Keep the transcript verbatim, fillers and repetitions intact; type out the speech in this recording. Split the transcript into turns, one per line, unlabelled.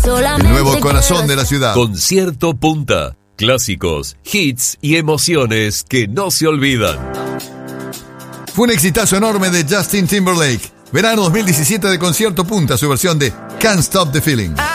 El nuevo corazón de la ciudad.
Concierto Punta. Clásicos, hits y emociones que no se olvidan.
Fue un exitazo enorme de Justin Timberlake. Verano dos mil diecisiete de Concierto Punta, su versión de Can't Stop the Feeling.